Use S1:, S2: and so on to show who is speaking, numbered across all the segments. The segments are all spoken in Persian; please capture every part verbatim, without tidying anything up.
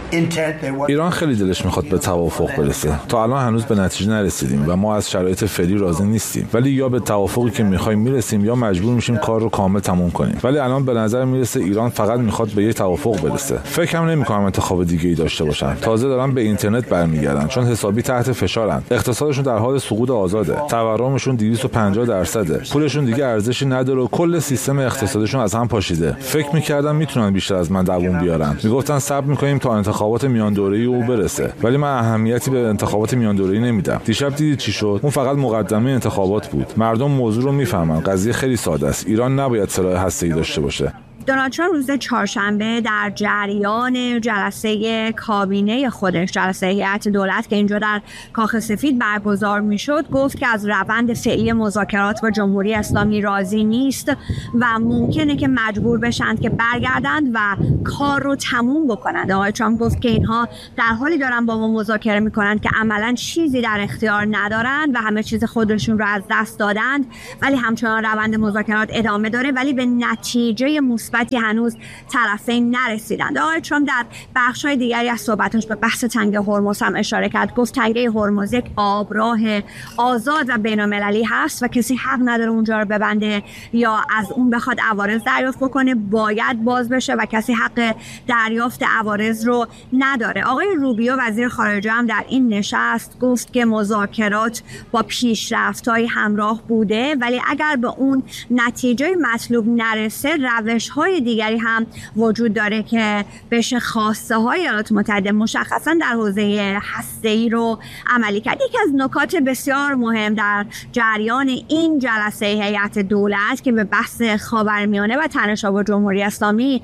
S1: ایران خیلی دلش میخواد به توافق برسه. تا الان هنوز به نتیجه نرسیدیم و ما از شرایط فعلی راضی نیستیم، ولی یا به توافقی که میخوایم میرسیم یا مجبور میشیم کار رو کامل تموم کنیم. ولی الان به نظر میرسه ایران فقط میخواد به یک توافق برسه. فکرم نمیکنم انتخاب دیگه‌ای داشته باشن. تازه دارن به اینترنت برمیگردن چون حسابی تحت فشارن. اقتصادشون در حال سقوط آزاده. تورمشون دویست و پنجاه درصده. پولشون دیگه ارزشی نداره و کل سیستم اقتصادیشون از هم پاشیده. فکر میکردم میتونن بیشتر از من دووم بیارن. میگفتن صبر میکنیم تا انتخابات میان دوره‌ای او برسه، ولی من اهمیتی به انتخابات میان دوره‌ای نمیدم. دیشب دیدید چی شد؟ اون فقط مقدمه انتخابات بود. مردم موضوع رو میفهمن. قضیه خیلی ساده است. ایران نباید سلاح هسته‌ای داشته باشه.
S2: دونالد ترامپ روز چهارشنبه در جریان جلسه کابینه خودش، جلسه هیئت دولت که اینجا در کاخ سفید برگزار میشد، گفت که از روند فعلی مذاکرات با جمهوری اسلامی راضی نیست و ممکنه که مجبور بشن که برگردند و کار رو تموم بکنند. آقای ترامپ گفت که اینها در حالی دارن با ما مذاکره میکنن که عملاً چیزی در اختیار ندارن و همه چیز خودشون رو از دست دادند، ولی همچنان روند مذاکرات ادامه داره، ولی به نتیجه مثبتی هنوز طرفین نرسیدند. آقای ترامپ در بخش‌های دیگری از صحبتش به بحث تنگه هرمز هم اشاره کرد. گفت تنگه هرمز یک آبراه آزاد و بین‌المللی هست و کسی حق نداره اونجا رو ببنده یا از اون بخواد عوارض دریافت بکنه. باید باز بشه و کسی حق دریافت عوارض رو نداره. آقای روبیو وزیر خارجه هم در این نشست گفت که مذاکرات با پیشرفت‌های همراه بوده، ولی اگر به اون نتیجه مطلوب نرسه روش‌های دیگری هم وجود داره که بشه خواسته های ایالات متحده مشخصا در حوزه هسته‌ای رو عملی کرد. یکی از نکات بسیار مهم در جریان این جلسه هیئت دولت که به بحث خاورمیانه و تنش‌ها با جمهوری اسلامی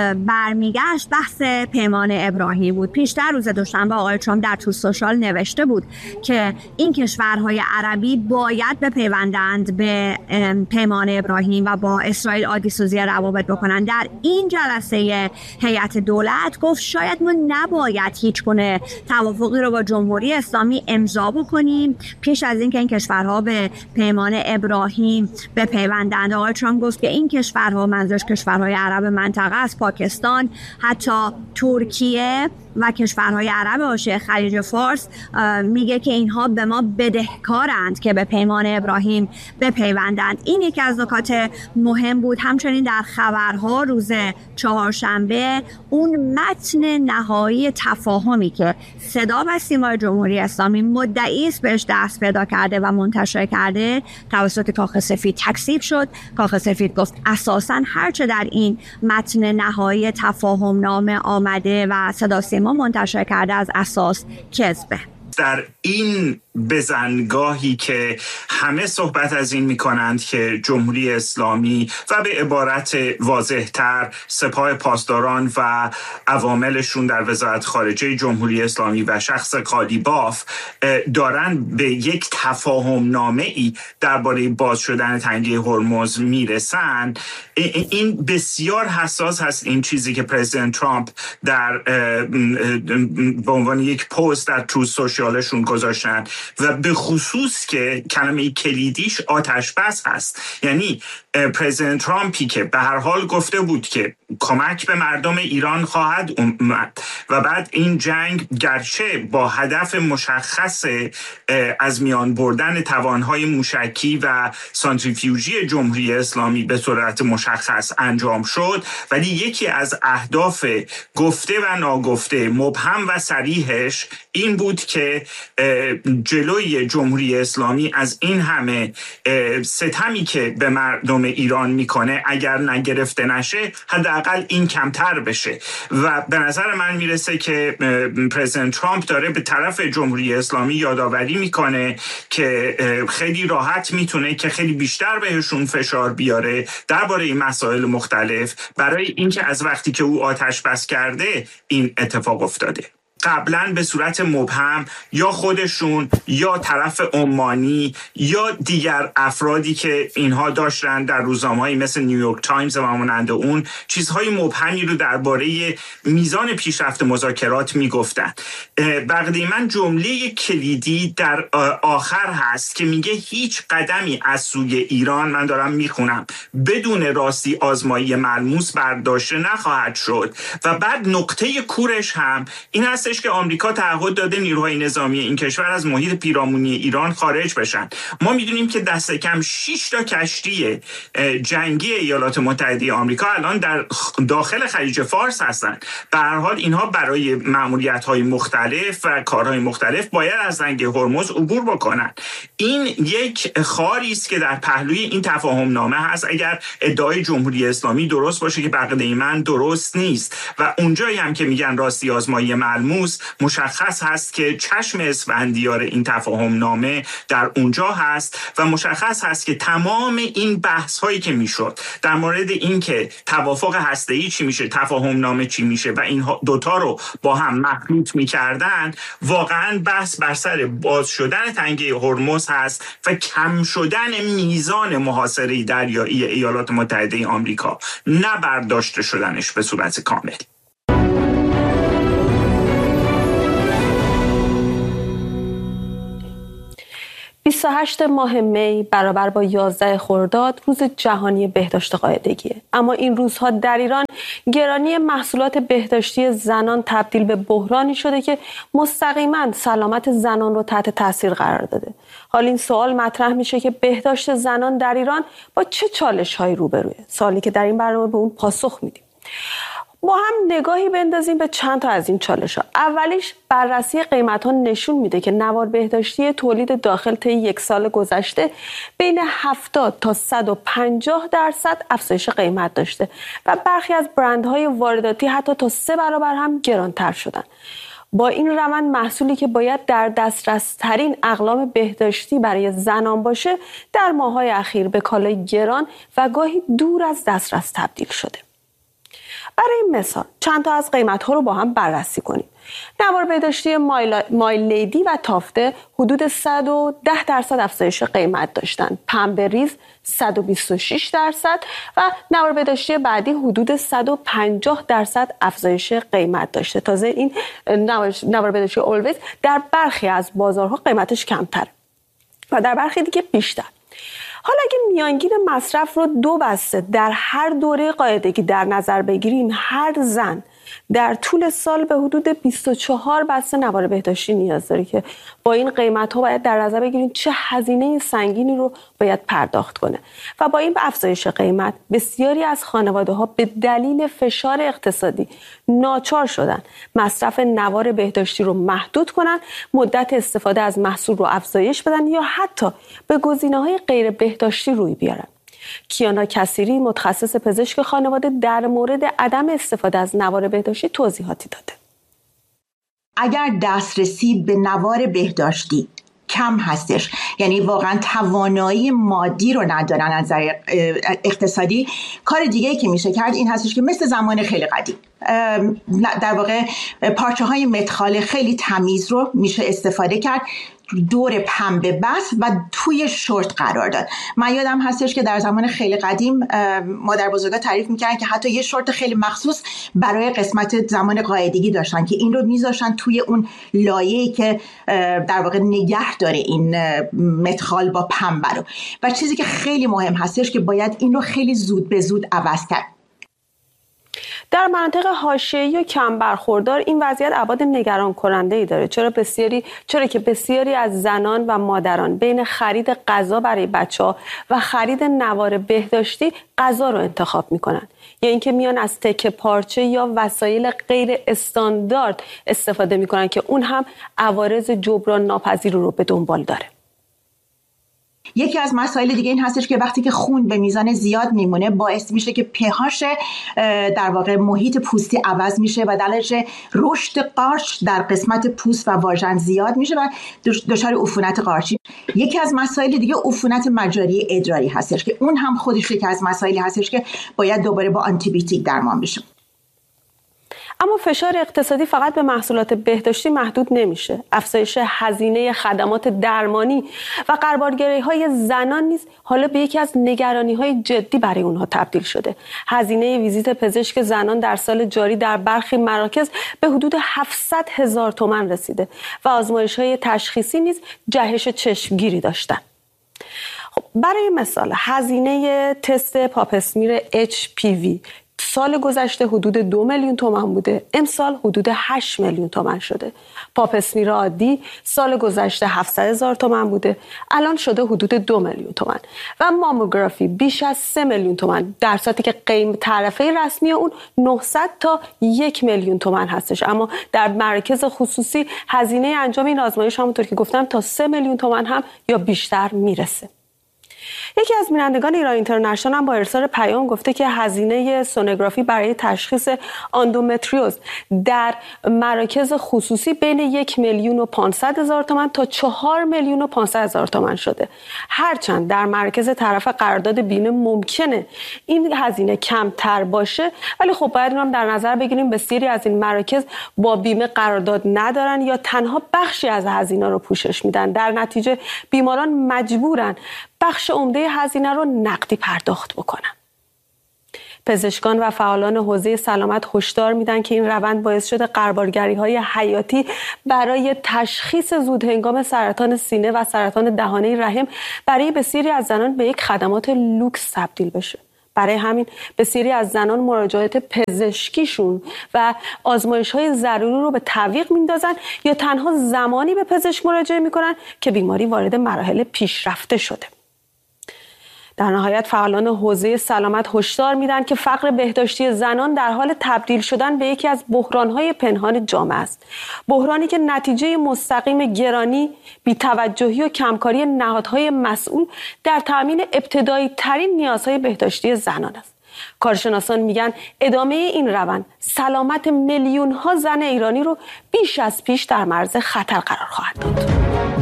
S2: برمیگشت بحث پیمان ابراهیم بود. پیشتر روز دوشنبه آقای ترامپ در تو سوشال نوشته بود که این کشورهای عربی باید بپیوندند به پیمان ابراهیم و با اسرائیل عادی سازی روابط بکنن. در این جلسه هیئت دولت گفت شاید ما نباید هیچ گونه توافقی رو با جمهوری اسلامی امضا بکنیم پیش از اینکه این کشورها به پیمان ابراهیم بپیوندند. آقای ترامپ گفت که این کشورها، منظورش کشورهای عرب منطقه است، پاکستان، حتی ترکیه و کشورهای عرب حاشیه خلیج فارس، میگه که اینها به ما بدهکارند که به پیمان ابراهیم بپیوندند. این یکی از نکات مهم بود. همچنین در خبرها روز چهارشنبه اون متن نهایی تفاهمی که صدا و سیمای جمهوری اسلامی مدعی است بهش دست پیدا کرده و منتشر کرده توسط کاخ سفید تکذیب شد. کاخ سفید گفت اساساً هرچه در این متن نهایی تفاهم نامه آمده و صدا سیما منتشر کرده از اساس کذبه.
S3: در این بزنگاهی که همه صحبت از این میکنند که جمهوری اسلامی و به عبارت واضح‌تر سپاه پاسداران و عواملشون در وزارت خارجه جمهوری اسلامی و شخص قالیباف دارن به یک تفاهم نامه ای درباره باز شدن تنگه هرمز میرسن، این بسیار حساس هست. این چیزی که پرزیدنت ترامپ در به عنوان یک پست در تروث سوشیالشون گذاشتن و به خصوص که کلمه کلیدیش آتش بس هست. یعنی پرزیدنت ترامپی که به هر حال گفته بود که کمک به مردم ایران خواهد اومد و بعد این جنگ گرچه با هدف مشخص از میان بردن توانهای موشکی و سانتریفیوژی جمهوری اسلامی به صورت مشخص انجام شد، ولی یکی از اهداف گفته و ناگفته، مبهم و صریحش این بود که جلوی جمهوری اسلامی از این همه ستمی که به مردم ایران میکنه اگر نگرفته نشه حداقل این کمتر بشه. و به نظر من میرسه که پرزیدنت ترامپ داره به طرف جمهوری اسلامی یادآوری میکنه که خیلی راحت میتونه که خیلی بیشتر بهشون فشار بیاره درباره این مسائل مختلف برای اینکه از وقتی که او آتش بس کرده این اتفاق افتاده. قبلا به صورت مبهم یا خودشون یا طرف عمانی یا دیگر افرادی که اینها داشتن در روزنامه‌های مثل نیویورک تایمز و مانند اون چیزهای مبهمی رو درباره میزان پیشرفت مذاکرات میگفتن. بقیه من جمله کلیدی در آخر هست که میگه هیچ قدمی از سوی ایران، من دارم میخونم، بدون راستی آزمایی ملموس برداشته نخواهد شد. و بعد نقطه کورش هم این هستش که آمریکا تعهد داده نیروهای نظامی این کشور از محیط پیرامونی ایران خارج بشن. ما میدونیم که دست کم شش تا کشتی جنگی ایالات متحده آمریکا الان در داخل خلیج فارس هستن. به هر حال اینها برای مأموریت‌های مختلف و کارهای مختلف باید از زنگ هرمز عبور بکنن. این یک خاری است که در پهلوی این تفاهم نامه هست. اگر ادعای جمهوری اسلامی درست باشه که بقیه من درست نیست و اونجایی هم که میگن راستی آزمایی ملموس، مشخص هست که چشم اسفندیار این تفاهم نامه در اونجا هست و مشخص هست که تمام این بحث هایی که میشد در مورد این که توافق هسته‌ای چی میشه، تفاهم نامه چی میشه و این دوتا رو با هم مخلوط میکردن، واقعا بحث بر سر باز شدن تنگه هرمز هست و کم شدن میزان محاصره دریایی ایالات متحده آمریکا، نه برداشته شدنش به صورت کامل.
S4: بیست و هشتم ماه می برابر با یازدهم خرداد روز جهانی بهداشت قاعدگیه. اما این روزها در ایران گرانی محصولات بهداشتی زنان تبدیل به بحرانی شده که مستقیما سلامت زنان رو تحت تاثیر قرار داده. حالا این سوال مطرح میشه که بهداشت زنان در ایران با چه چالش‌هایی روبروه؟ سوالی که در این برنامه به اون پاسخ میدیم. با هم نگاهی بندازیم به چند تا از این چالش‌ها. اولیش بررسی قیمت‌ها نشون میده که نوار بهداشتی تولید داخل طی یک سال گذشته بین هفتاد تا صد و پنجاه درصد افزایش قیمت داشته و برخی از برندهای وارداتی حتی تا سه برابر هم گرانتر شدن. با این روند محصولی که باید در دسترس ترین اقلام بهداشتی برای زنان باشه در ماه‌های اخیر به کالای گران و گاهی دور از دسترس تبدیل شده. برای این مثال چند تا از قیمت‌ها رو با هم بررسی کنیم. نوار بهداشتی مایل لیدی و تافته حدود صد و ده درصد افزایش قیمت داشتن، پنبه ریز صد و بیست و شش درصد و نوار بهداشتی بعدی حدود صد و پنجاه درصد افزایش قیمت داشته. تازه این نوار بهداشتی اولویز در برخی از بازارها قیمتش کمتره و در برخی دیگه بیشتر. حالا اگه میانگین مصرف رو دو بسته در هر دوره قاعدگی در نظر بگیریم، هر زن در طول سال به حدود بیست و چهار بسته نوار بهداشتی نیاز داره که با این قیمت ها باید در نظر بگیریم چه هزینه سنگینی رو باید پرداخت کنه و با این افزایش قیمت بسیاری از خانواده ها به دلیل فشار اقتصادی ناچار شدن مصرف نوار بهداشتی رو محدود کنن، مدت استفاده از محصول رو افزایش بدن یا حتی به گزینه‌های غیر بهداشتی روی بیارن. کیانا کثیری متخصص پزشک خانواده در مورد عدم استفاده از نوار بهداشتی توضیحاتی داده.
S5: اگر دسترسی به نوار بهداشتی کم هستش، یعنی واقعا توانایی مادی رو ندارن از نظر اقتصادی، کار دیگه‌ای که میشه کرد این هستش که مثل زمان خیلی قدیم در واقع پارچه های مدخال خیلی تمیز رو میشه استفاده کرد، دور پنبه بست و توی شورت قرار داد. من یادم هستش که در زمان خیلی قدیم مادر بزرگا تعریف میکردن که حتی یه شورت خیلی مخصوص برای قسمت زمان قاعدگی داشتن که این رو میذاشتن توی اون لایه‌ای که در واقع نگه داره این مدخال با پنبه رو. و چیزی که خیلی مهم هستش که باید این رو خیلی زود به زود عوض کرد.
S4: در مناطق حاشیه‌ای و کم برخوردار این وضعیت ابعاد نگران کننده‌ای داره. چرا بسیاری چرا که بسیاری از زنان و مادران بین خرید غذا برای بچه‌ها و خرید نوار بهداشتی غذا رو انتخاب می‌کنن، یا اینکه میان از تکه پارچه یا وسایل غیر استاندارد استفاده می‌کنن که اون هم عوارض جبران ناپذیر رو به دنبال داره.
S5: یکی از مسائل دیگه این هستش که وقتی که خون به میزان زیاد میمونه باعث میشه که په‌هاش در واقع محیط پوستی عوض میشه و دلش رشد قارچ در قسمت پوست و واژن زیاد میشه و دچار عفونت قارچی. یکی از مسائل دیگه عفونت مجاری ادراری هستش که اون هم خودش یکی از مسائلی هستش که باید دوباره با آنتی بیوتیک درمان بشه.
S4: اما فشار اقتصادی فقط به محصولات بهداشتی محدود نمیشه. افزایش هزینه خدمات درمانی و غربالگری‌های زنان نیز حالا به یکی از نگرانی‌های جدی برای اونها تبدیل شده. هزینه ویزیت پزشک زنان در سال جاری در برخی مراکز به حدود هفتصد هزار تومان رسیده و آزمایش‌های تشخیصی نیز جهش چشمگیری داشتن. خب برای مثال هزینه تست پاپسمیر اچ پی وی سال گذشته حدود دو میلیون تومان بوده، امسال حدود هشت میلیون تومان شده. پاپسمیر عادی سال گذشته هفتصد هزار تومان بوده، الان شده حدود دو میلیون تومان. و ماموگرافی بیش از سه میلیون تومان، در صورتی که قیمت تعرفه رسمی اون نهصد تا یک میلیون تومان هستش. اما در مراکز خصوصی هزینه انجام این آزمایش همونطور که گفتم تا سه میلیون تومان هم یا بیشتر میرسه. یکی از بینندگان ایران اینترنشنال هم با ارسال پیام گفته که هزینه سونوگرافی برای تشخیص اندومتریوز در مراکز خصوصی بین یک میلیون و پانصد هزار تومان تا چهار میلیون و پانصد هزار تومان شده. هرچند در مرکز طرف قرارداد بیمه ممکنه این هزینه کمتر باشه، ولی خب باید هم در نظر بگیریم بسیاری از این مراکز با بیمه قرارداد ندارن یا تنها بخشی از هزینه رو پوشش میدن. در نتیجه بیماران مجبورن بخش عمده هزینه رو نقدی پرداخت بکنن. پزشکان و فعالان حوزه سلامت هشدار میدن که این روند باعث شده غربالگری‌های حیاتی برای تشخیص زودهنگام سرطان سینه و سرطان دهانه رحم برای بسیاری از زنان به یک خدمات لوکس تبدیل بشه. برای همین بسیاری از زنان مراجعات پزشکیشون و آزمایش‌های ضروری رو به تعویق میندازن یا تنها زمانی به پزشک مراجعه میکنن که بیماری وارد مراحل پیشرفته شده. در نهایت فعالان حوزه سلامت هشدار میدن که فقر بهداشتی زنان در حال تبدیل شدن به یکی از بحران‌های پنهان جامعه است. بحرانی که نتیجه مستقیم گرانی، بی‌توجهی و کمکاری نهادهای مسئول در تامین ابتدایی ترین نیازهای بهداشتی زنان است. کارشناسان میگن ادامه این روند سلامت میلیون ها زن ایرانی رو بیش از پیش در معرض خطر قرار خواهد داد.